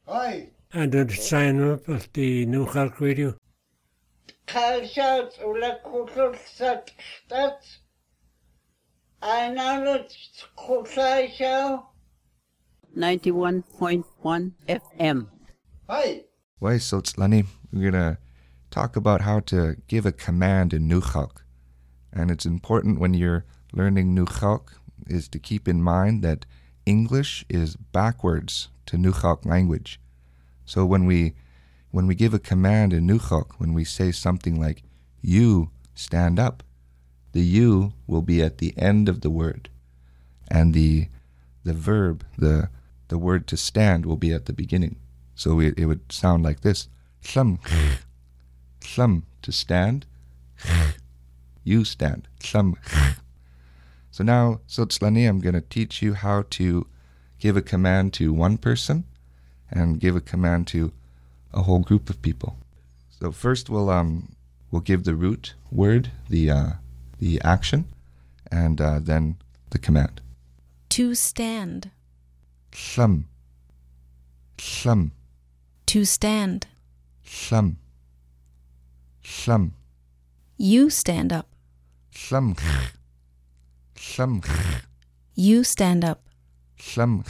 Hi. And then sign up at the New Cork Radio. Kalsat ula kutul stat. Einanut kutlai show. 91.1 FM. Hi. Why, so Tzlani, we're going to talk about how to give a command in Nuxalk. And it's important when you're learning Nuxalk is to keep in mind that English is backwards to Nuxalk language. So when we give a command in Nuxalk, when we say something like, you stand up, the you will be at the end of the word. And the verb, the word to stand will be at the beginning. So it would sound like this. Shlam to stand. You stand. Shlam. So now, Tzlani, I'm going to teach you how to give a command to one person and give a command to a whole group of people. So first we'll give the root word, the action, and then the command. To stand. Shlam. To stand. Shlam. You stand up. Shlam. You stand up. Shlam.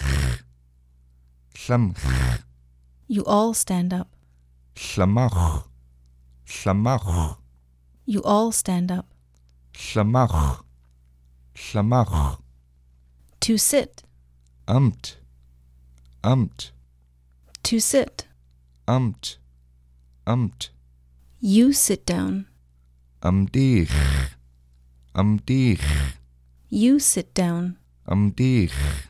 You all stand up. Shlamach. You all stand up. Shlamach. To sit. Umt. To sit. Umt. You sit down. Amdir. You sit down. Amdir.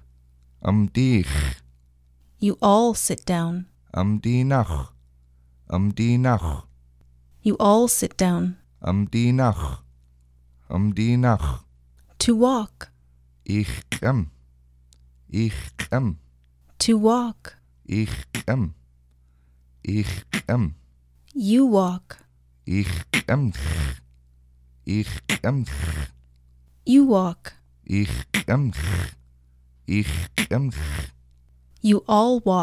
You all sit down. Amdinach. You all sit down. Amdinach. To walk. Ich kam. To walk. Ich kam. You walk. Ich kam. You walk. Ich kam. You all walk.